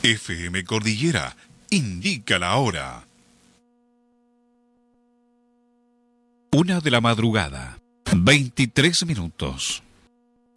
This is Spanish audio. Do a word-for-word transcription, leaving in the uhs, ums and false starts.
F M Cordillera indica la hora. Una de la madrugada, veintitrés minutos.